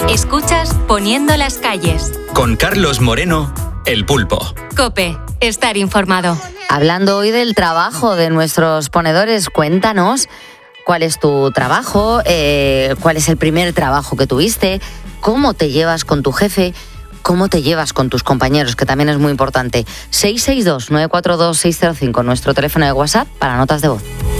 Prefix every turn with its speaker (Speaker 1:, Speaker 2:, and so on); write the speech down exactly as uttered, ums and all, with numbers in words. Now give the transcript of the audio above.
Speaker 1: Escuchas Poniendo las calles.
Speaker 2: Con Carlos Moreno, El Pulpo.
Speaker 1: COPE, estar informado.
Speaker 3: Hablando hoy del trabajo de nuestros ponedores, cuéntanos cuál es tu trabajo, eh, cuál es el primer trabajo que tuviste, cómo te llevas con tu jefe, cómo te llevas con tus compañeros, que también es muy importante. seis seis dos, nueve cuatro dos, seis cero cinco, nuestro teléfono de WhatsApp para notas de voz.